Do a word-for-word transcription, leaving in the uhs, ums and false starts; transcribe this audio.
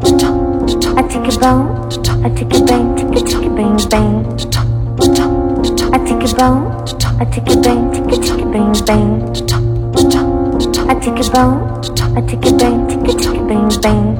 I take it bone, I take it bang, take it, take it bang, bang. I take it bone, I take it bang, take it, take it bang, bang. I take it bone, I take it bang, take it, take it bang, bang.